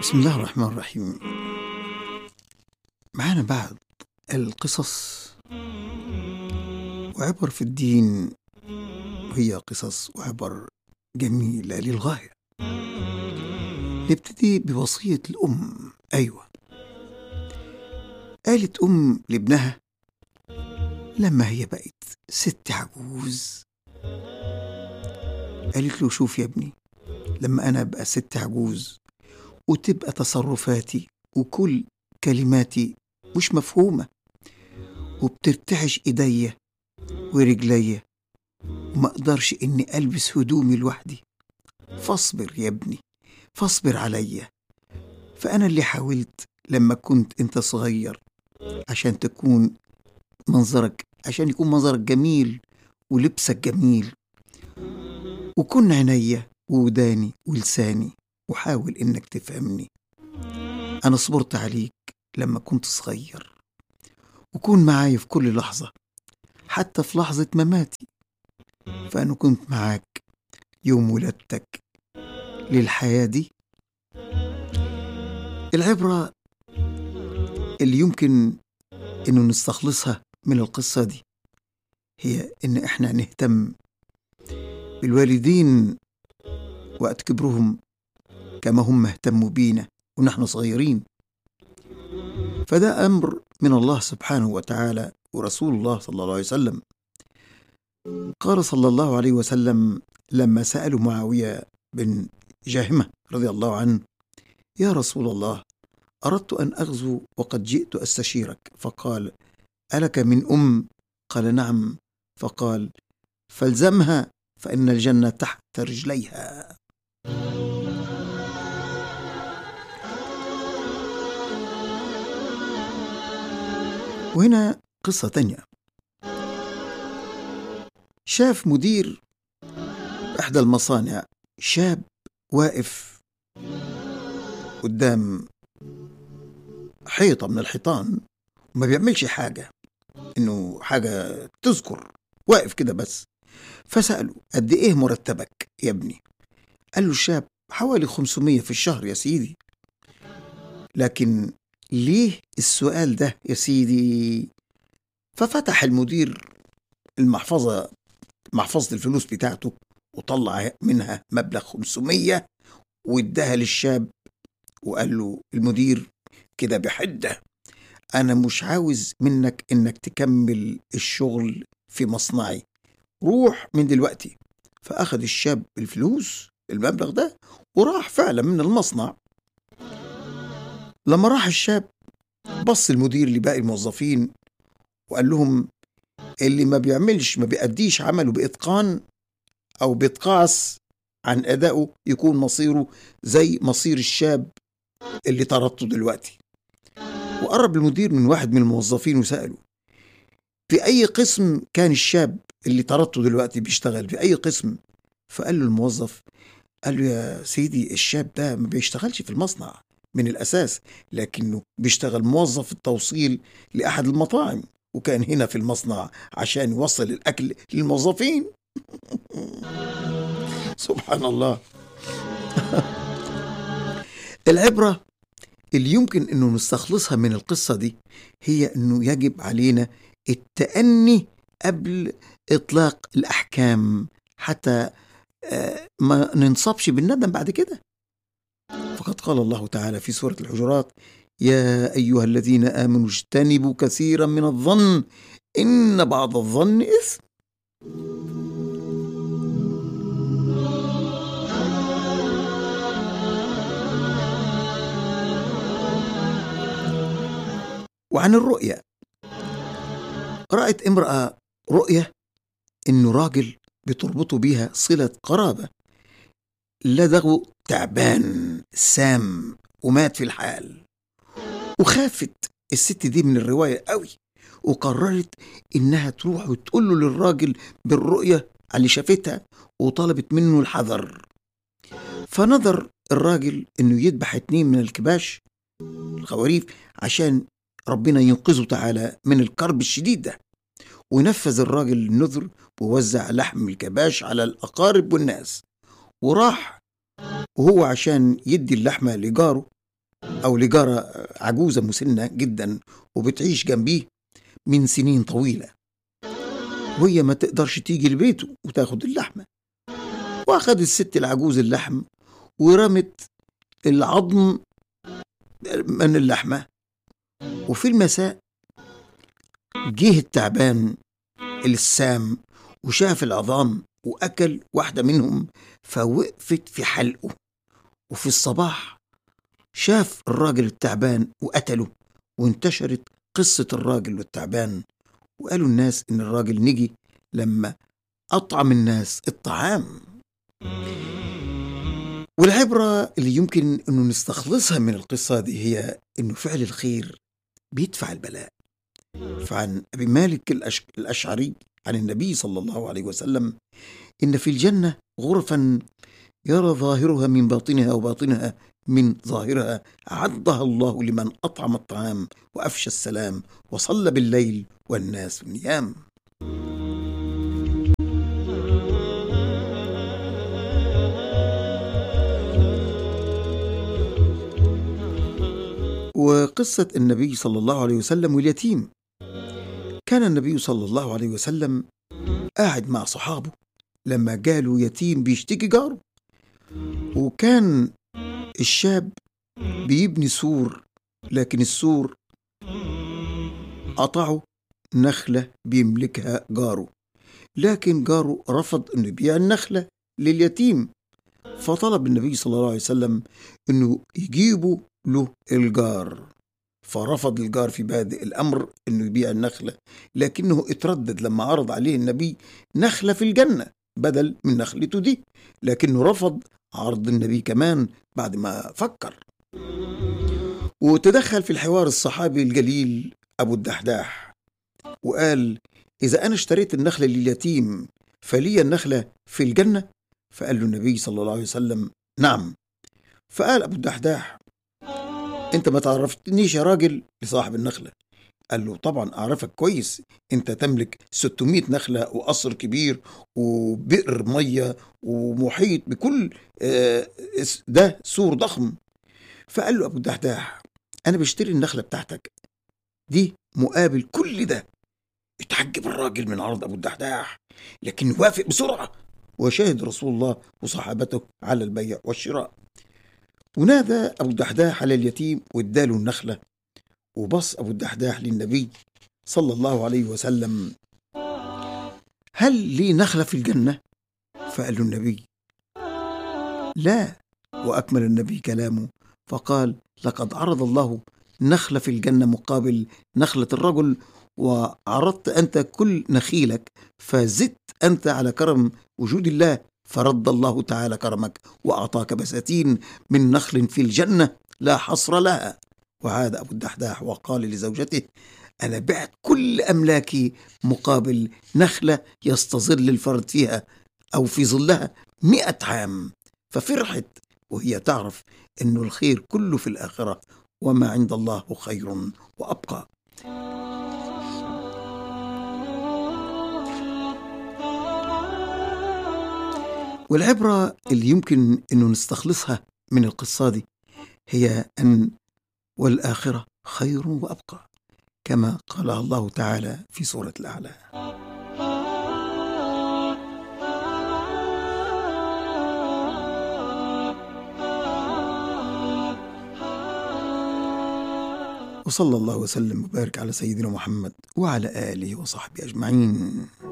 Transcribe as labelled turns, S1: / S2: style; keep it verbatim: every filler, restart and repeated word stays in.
S1: بسم الله الرحمن الرحيم. معانا بعض القصص وعبر في الدين، وهي قصص وعبر جميلة للغاية. نبتدي بوصية الأم. أيوة، قالت أم لابنها لما هي بقت ست عجوز، قالت له: شوف يا ابني، لما أنا أبقى ست عجوز وتبقى تصرفاتي وكل كلماتي مش مفهومة وبترتعش إيديا ورجليا وما أقدرش إني ألبس هدومي لوحدي، فاصبر يا ابني، فاصبر عليا. فأنا اللي حاولت لما كنت أنت صغير عشان تكون منظرك عشان يكون منظرك جميل ولبسك جميل، وكن عينيا ووداني ولساني، وحاول إنك تفهمني. أنا صبرت عليك لما كنت صغير، وكون معايا في كل لحظة، حتى في لحظة مماتي، فأنا كنت معاك يوم ولادتك للحياة دي. العبرة اللي يمكن إنه نستخلصها من القصة دي هي إن إحنا نهتم بالوالدين وقت كبرهم كما هم اهتموا بينا ونحن صغيرين. فده أمر من الله سبحانه وتعالى ورسول الله صلى الله عليه وسلم. قال صلى الله عليه وسلم لما سألوا معاوية بن جاهمة رضي الله عنه: يا رسول الله، أردت أن أغزو وقد جئت أستشيرك، فقال: ألك من أم؟ قال: نعم. فقال: فالزمها فإن الجنة تحت رجليها. وهنا قصة تانية. شاف مدير إحدى المصانع شاب واقف قدام حيطة من الحيطان وما بيعملش حاجة، إنه حاجة تذكر، واقف كده بس. فسأله: قد إيه مرتبك يا ابني؟ قال له الشاب: حوالي خمسمية في الشهر يا سيدي. لكن ليه السؤال ده يا سيدي؟ ففتح المدير المحفظة محفظة الفلوس بتاعته وطلع منها مبلغ خمسمية واداها للشاب، وقال له المدير كده بحدة: أنا مش عاوز منك إنك تكمل الشغل في مصنعي، روح من دلوقتي. فأخذ الشاب الفلوس المبلغ ده وراح فعلا من المصنع. لما راح الشاب بص المدير لباقي الموظفين وقال لهم: اللي ما بيعملش ما بيأديش عمله بإتقان أو بيتقاعس عن أدائه يكون مصيره زي مصير الشاب اللي طردته دلوقتي. وقرب المدير من واحد من الموظفين وسأله: في أي قسم كان الشاب اللي طردته دلوقتي بيشتغل؟ في أي قسم؟ فقال له الموظف، قال له: يا سيدي، الشاب ده ما بيشتغلش في المصنع من الأساس، لكنه بيشتغل موظف التوصيل لأحد المطاعم، وكان هنا في المصنع عشان يوصل الأكل للموظفين. سبحان الله. العبرة اللي يمكن أنه نستخلصها من القصة دي هي أنه يجب علينا التأني قبل إطلاق الأحكام حتى ما ننصبش بالندم بعد كده. فقد قال الله تعالى في سورة الحجرات: يا أيها الذين آمنوا اجتنبوا كثيرا من الظن إن بعض الظن إثم. وعن الرؤية، رأت امرأة رؤية إنه راجل بتربطه بيها صلة قرابة لدغه تعبان سام ومات في الحال. وخافت الست دي من الرواية قوي، وقررت إنها تروح وتقول له للراجل بالرؤية اللي شافتها، وطلبت منه الحذر. فنظر الراجل إنه يذبح اتنين من الكباش الخواريف عشان ربنا ينقذه تعالى من الكرب الشديد ده. ونفذ الراجل النذر ووزع لحم الكباش على الأقارب والناس، وراح وهو عشان يدي اللحمة لجاره أو لجارة عجوزة مسنة جدا وبتعيش جنبيه من سنين طويلة، وهي ما تقدرش تيجي لبيته وتاخد اللحمة، وأخد الست العجوز اللحم ورمت العظم من اللحمة. وفي المساء جه التعبان السام وشاف العظام وأكل واحدة منهم فوقفت في حلقه. وفي الصباح شاف الراجل التعبان وقتله، وانتشرت قصة الراجل والتعبان، وقالوا الناس إن الراجل نجي لما أطعم الناس الطعام. والعبرة اللي يمكن أنه نستخلصها من القصة دي هي أنه فعل الخير بيدفع البلاء. فعن أبي مالك الأش... الأشعري عن النبي صلى الله عليه وسلم إن في الجنة غرفا يرى ظاهرها من باطنها وباطنها من ظاهرها، أعدها الله لمن أطعم الطعام وأفشى السلام وصلى بالليل والناس نيام. وقصة النبي صلى الله عليه وسلم واليتيم. كان النبي صلى الله عليه وسلم قاعد مع صحابه لما قالوا يتيم بيشتكي جاره، وكان الشاب بيبني سور، لكن السور قطعه نخلة بيملكها جاره، لكن جاره رفض أنه يبيع النخلة لليتيم، فطلب النبي صلى الله عليه وسلم أنه يجيبوا له الجار. فرفض الجار في بادئ الأمر أنه يبيع النخلة، لكنه اتردد لما عرض عليه النبي نخلة في الجنة بدل من نخلته دي، لكنه رفض عرض النبي كمان بعد ما فكر. وتدخل في الحوار الصحابي الجليل أبو الدحداح وقال: إذا أنا اشتريت النخلة لليتيم فلي النخلة في الجنة؟ فقال له النبي صلى الله عليه وسلم: نعم. فقال أبو الدحداح: أنت ما تعرفتنيش يا راجل لصاحب النخلة. قال له: طبعا أعرفك كويس، أنت تملك ستمائة نخلة وقصر كبير وبئر مية ومحيط بكل ده سور ضخم. فقال له أبو الدحداح: أنا بشتري النخلة بتاعتك دي مقابل كل ده. اتعجب الراجل من عرض أبو الدحداح، لكن وافق بسرعة، وشاهد رسول الله وصحابته على البيع والشراء. ونادى أبو الدحداح على اليتيم واداله النخلة، وبص أبو الدحداح للنبي صلى الله عليه وسلم: هل لي نخلة في الجنة؟ فقال له النبي: لا. وأكمل النبي كلامه فقال: لقد عرض الله نخلة في الجنة مقابل نخلة الرجل، وعرضت أنت كل نخيلك فزدت أنت على كرم وجود الله، فرد الله تعالى كرمك وأعطاك بساتين من نخل في الجنة لا حصر لها. وعاد أبو الدحداح وقال لزوجته: أنا بعت كل أملاكي مقابل نخلة يستظل الفرد فيها أو في ظلها مئة عام. ففرحت وهي تعرف أن الخير كله في الآخرة، وما عند الله خير وأبقى. والعبرة اللي يمكن أنه نستخلصها من القصة دي هي أن والآخرة خير وأبقى، كما قال الله تعالى في سورة الأعلى. وصلى الله وسلم وبارك على سيدنا محمد وعلى آله وصحبه أجمعين.